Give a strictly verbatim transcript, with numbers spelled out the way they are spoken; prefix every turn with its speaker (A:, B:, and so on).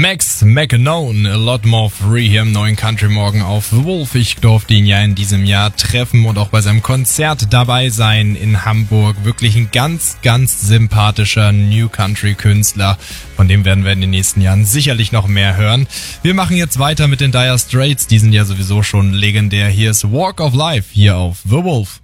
A: Max McKnone, A Lot More Free hier im neuen Country Morgen auf The Wolf. Ich durfte ihn ja in diesem Jahr treffen und auch bei seinem Konzert dabei sein in Hamburg. Wirklich ein ganz, ganz sympathischer New Country Künstler. Von dem werden wir in den nächsten Jahren sicherlich noch mehr hören. Wir machen jetzt weiter mit den Dire Straits. Die sind ja sowieso schon legendär. Hier ist Walk of Life hier auf The Wolf.